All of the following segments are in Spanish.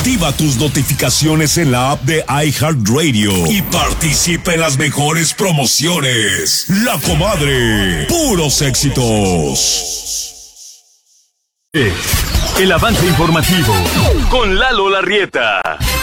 Activa tus notificaciones en la app de iHeartRadio y participa en las mejores promociones. La Comadre, puros éxitos. El avance informativo con Lalo Larrieta.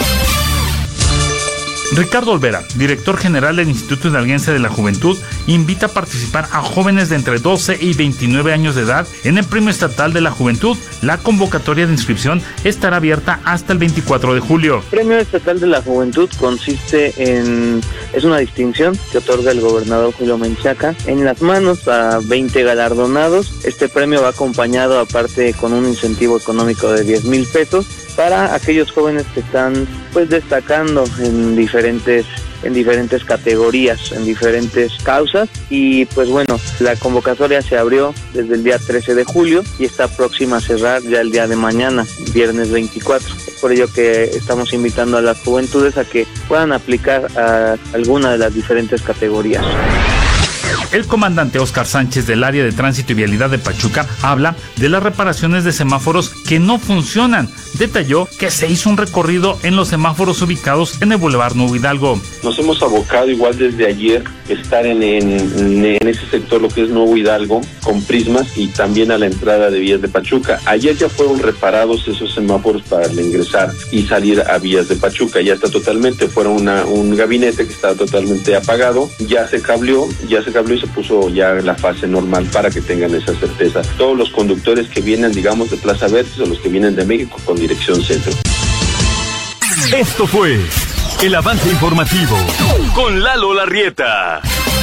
Ricardo Olvera, director general del Instituto Hidalguense de la Juventud, invita a participar a jóvenes de entre 12 y 29 años de edad en el Premio Estatal de la Juventud. La convocatoria de inscripción estará abierta hasta el 24 de julio. El Premio Estatal de la Juventud es una distinción que otorga el gobernador Julio Menchaca en las manos a 20 galardonados. Este premio va acompañado aparte con un incentivo económico de 10,000 pesos para aquellos jóvenes que están destacando en diferentes categorías, en diferentes causas. Y la convocatoria se abrió desde el día 13 de julio y está próxima a cerrar ya el día de mañana, viernes 24. Es por ello que estamos invitando a las juventudes a que puedan aplicar a alguna de las diferentes categorías. El comandante Óscar Sánchez del área de tránsito y vialidad de Pachuca habla de las reparaciones de semáforos que no funcionan. Detalló que se hizo un recorrido en los semáforos ubicados en el Boulevard Nuevo Hidalgo. Nos hemos abocado igual desde ayer estar en ese sector, lo que es Nuevo Hidalgo, con prismas y también a la entrada de vías de Pachuca. Ayer ya fueron reparados esos semáforos para ingresar y salir a vías de Pachuca. Ya está totalmente, fueron un gabinete que estaba totalmente apagado, ya se cableó y se puso ya la fase normal para que tengan esa certeza. Todos los conductores que vienen, digamos, de Plaza Vértiz o los que vienen de México con dirección centro. Esto fue el avance informativo con Lalo Larrieta.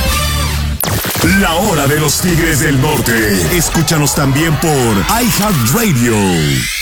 La hora de los Tigres del Norte. Escúchanos también por iHeartRadio.